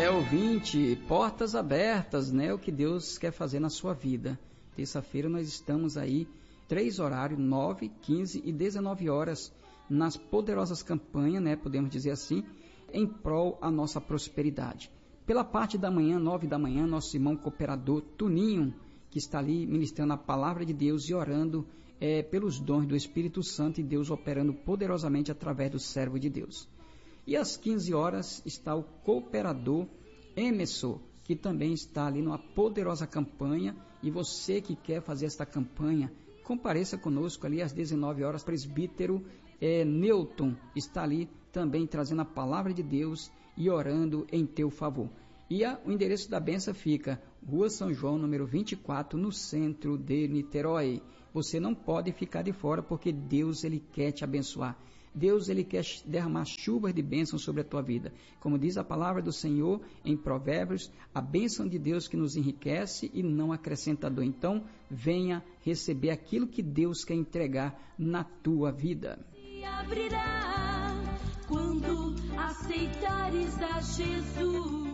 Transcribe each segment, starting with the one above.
Ouvinte, portas abertas, né? O que Deus quer fazer na sua vida. Terça-feira nós estamos aí, 3 horários, 9, 15 e 19 horas, nas poderosas campanhas, né? Podemos dizer assim, em prol a nossa prosperidade. Pela parte da manhã, 9 da manhã, nosso irmão cooperador Tuninho, que está ali ministrando a palavra de Deus e orando pelos dons do Espírito Santo e Deus operando poderosamente através do servo de Deus. E às 15 horas está o cooperador Emerson, que também está ali numa poderosa campanha, e você que quer fazer esta campanha, compareça conosco ali às 19 horas, presbítero Newton está ali também trazendo a palavra de Deus e orando em teu favor. E o endereço da benção fica Rua São João, número 24, no centro de Niterói. Você não pode ficar de fora, porque Deus ele quer te abençoar. Deus ele quer derramar chuvas de bênção sobre a tua vida. Como diz a palavra do Senhor em Provérbios, a bênção de Deus que nos enriquece e não acrescenta dor. Então, venha receber aquilo que Deus quer entregar na tua vida. E abrirá quando aceitares a Jesus.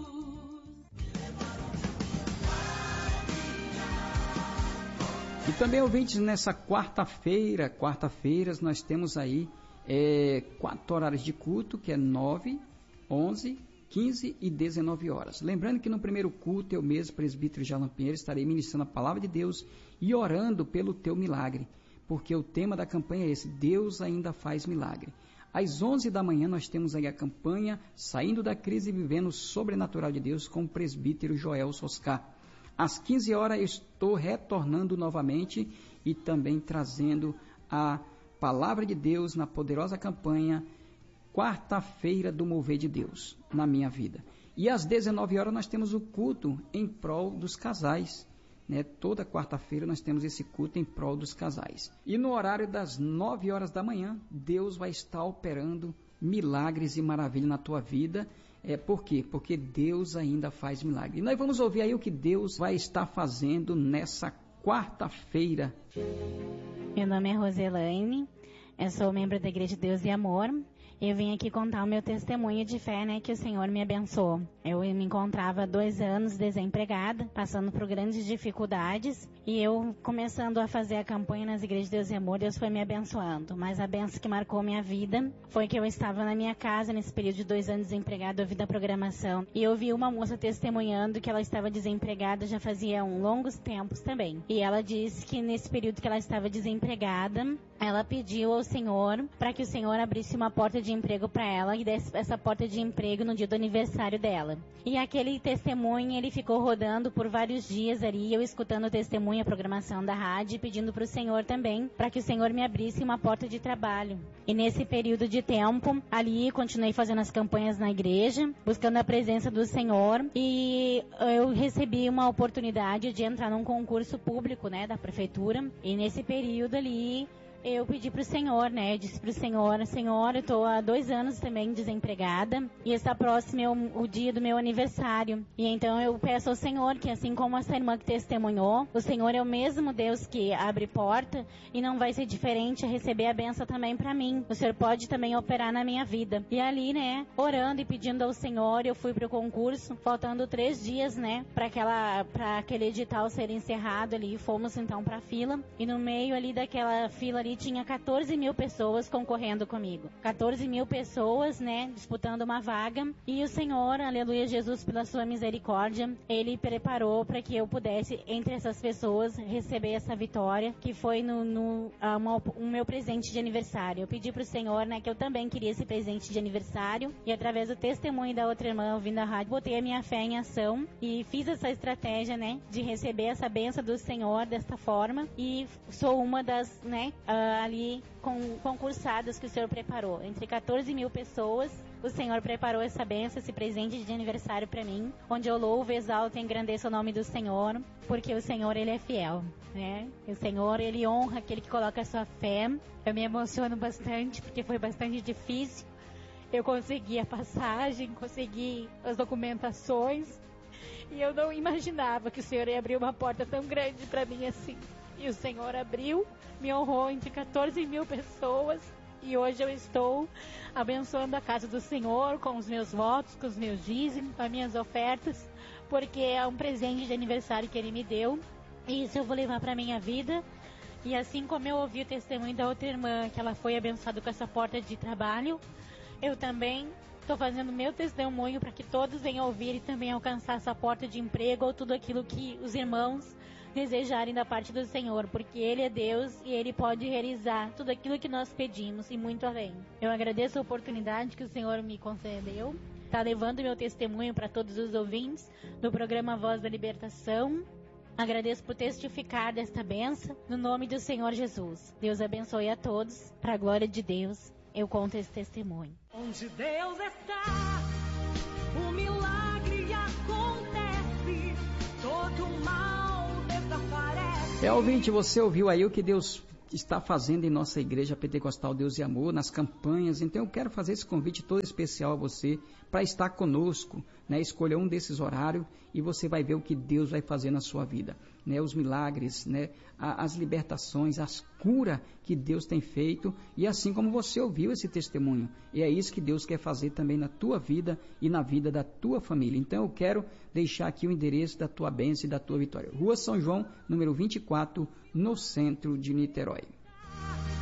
E também, ouvintes, nessa quarta-feiras nós temos aí 4 horários de culto, que é 9, 11, 15 e 19 horas. Lembrando que no primeiro culto, eu mesmo, presbítero Jalan Pinheiro, estarei ministrando a palavra de Deus e orando pelo teu milagre, porque o tema da campanha é esse: Deus ainda faz milagre. Às 11 da manhã nós temos aí a campanha Saindo da Crise e Vivendo o Sobrenatural de Deus com o presbítero Joel Soscar. Às 15 horas eu estou retornando novamente e também trazendo a palavra de Deus na poderosa campanha Quarta-feira do Mover de Deus na minha vida. E às 19 horas nós temos o culto em prol dos casais, né? Toda quarta-feira nós temos esse culto em prol dos casais. E no horário das 9 horas da manhã, Deus vai estar operando milagres e maravilhas na tua vida. Por quê? Porque Deus ainda faz milagre. E nós vamos ouvir aí o que Deus vai estar fazendo nessa quarta-feira. Meu nome é Roselaine, eu sou membro da Igreja de Deus e Amor. Eu vim aqui contar o meu testemunho de fé, né, que o Senhor me abençoou. Eu me encontrava há 2 anos desempregada, passando por grandes dificuldades, e eu começando a fazer a campanha nas Igrejas de Deus e Amor, Deus foi me abençoando. Mas a benção que marcou minha vida foi que eu estava na minha casa, nesse período de 2 anos desempregada, eu vi da programação, e eu vi uma moça testemunhando que ela estava desempregada já fazia longos tempos também. E ela disse que nesse período que ela estava desempregada, ela pediu ao Senhor para que o Senhor abrisse uma porta de emprego para ela e desse essa porta de emprego no dia do aniversário dela. E aquele testemunho, ele ficou rodando por vários dias ali, eu escutando o testemunho, a programação da rádio, pedindo para o Senhor também, para que o Senhor me abrisse uma porta de trabalho. E nesse período de tempo, ali continuei fazendo as campanhas na igreja, buscando a presença do Senhor, e eu recebi uma oportunidade de entrar num concurso público, né, da prefeitura, e nesse período ali, eu pedi pro Senhor, né? Eu disse pro Senhor, Senhor, eu tô há 2 anos também desempregada e está próximo o dia do meu aniversário. E então eu peço ao Senhor que, assim como essa irmã que testemunhou, o Senhor é o mesmo Deus que abre porta e não vai ser diferente a receber a benção também pra mim. O Senhor pode também operar na minha vida. E ali, né, orando e pedindo ao Senhor, eu fui pro concurso, faltando 3 dias, né, pra aquele edital ser encerrado ali. Fomos então pra fila e no meio ali daquela fila ali tinha 14 mil pessoas concorrendo comigo. 14 mil pessoas, né, disputando uma vaga. E o Senhor, aleluia, Jesus, pela sua misericórdia, Ele preparou para que eu pudesse, entre essas pessoas, receber essa vitória, que foi o meu presente de aniversário. Eu pedi pro Senhor, né, que eu também queria esse presente de aniversário. E através do testemunho da outra irmã ouvindo a rádio, botei a minha fé em ação e fiz essa estratégia, né, de receber essa bênção do Senhor desta forma. E sou uma das, né, ali concursadas que o Senhor preparou. Entre 14 mil pessoas, o Senhor preparou essa bênção, esse presente de aniversário para mim, onde eu louvo, exalto e engrandeço o nome do Senhor, porque o Senhor, Ele é fiel, né? O Senhor, Ele honra aquele que coloca a sua fé. Eu me emociono bastante, porque foi bastante difícil. Eu consegui a passagem, consegui as documentações, e eu não imaginava que o Senhor ia abrir uma porta tão grande para mim assim. E o Senhor abriu, me honrou entre 14 mil pessoas E hoje eu estou abençoando a casa do Senhor com os meus votos, com os meus dízimos, com as minhas ofertas, porque é um presente de aniversário que Ele me deu. E isso eu vou levar para minha vida. E assim como eu ouvi o testemunho da outra irmã, que ela foi abençoada com essa porta de trabalho, eu também estou fazendo meu testemunho para que todos venham ouvir e também alcançar essa porta de emprego ou tudo aquilo que os irmãos desejarem da parte do Senhor, porque Ele é Deus e Ele pode realizar tudo aquilo que nós pedimos e muito além. Eu agradeço a oportunidade que o Senhor me concedeu, está levando meu testemunho para todos os ouvintes do programa Voz da Libertação. Agradeço por testificar desta bênção, no nome do Senhor Jesus. Deus abençoe a todos, para a glória de Deus, eu conto esse testemunho. Onde Deus está, o milagre acontece, todo mal desaparece. Ouvinte, você ouviu aí o que Deus está fazendo em nossa igreja Pentecostal Deus e Amor, nas campanhas. Então eu quero fazer esse convite todo especial a você para estar conosco, né? Escolha um desses horários e você vai ver o que Deus vai fazer na sua vida, né? Os milagres, né? As libertações, as curas que Deus tem feito, e assim como você ouviu esse testemunho, e é isso que Deus quer fazer também na tua vida e na vida da tua família. Então eu quero deixar aqui o endereço da tua bênção e da tua vitória. Rua São João, número 24, no centro de Niterói.